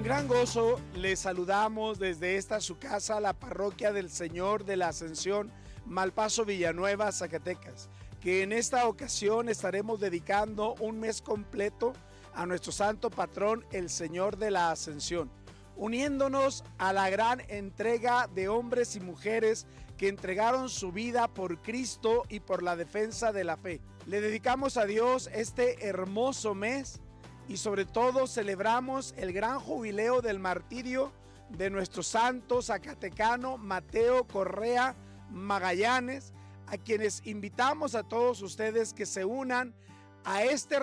gran gozo les saludamos desde esta su casa, la Parroquia del Señor de la Ascensión, Malpaso, Villanueva, Zacatecas, que en esta ocasión estaremos dedicando un mes completo a nuestro santo patrón, el Señor de la Ascensión, uniéndonos a la gran entrega de hombres y mujeres que entregaron su vida por Cristo y por la defensa de la fe. Le dedicamos a Dios este hermoso mes y sobre todo celebramos el gran jubileo del martirio de nuestro santo zacatecano Mateo Correa Magallanes, a quienes invitamos a todos ustedes que se unan a este